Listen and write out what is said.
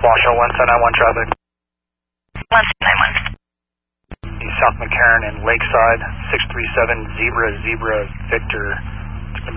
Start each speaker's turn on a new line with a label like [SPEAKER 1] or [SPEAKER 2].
[SPEAKER 1] Marshall, 1791 traffic.
[SPEAKER 2] 1791.
[SPEAKER 1] South McCarran and Lakeside, 637 Zebra Victor.